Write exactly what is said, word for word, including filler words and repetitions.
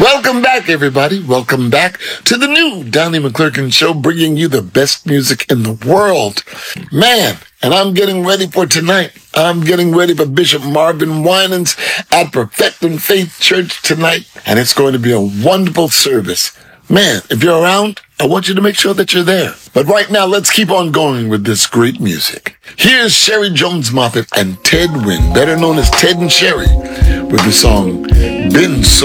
Welcome back, everybody. Welcome back to the new Donnie McClurkin Show, bringing you the best music in the world. Man, and I'm getting ready for tonight. I'm getting ready for Bishop Marvin Winans at Perfecting Faith Church tonight, and it's going to be a wonderful service. Man, if you're around, I want you to make sure that you're there. But right now, let's keep on going with this great music. Here's Sherry Jones Moffett and Ted Wynn, better known as Ted and Sherry, with the song Been So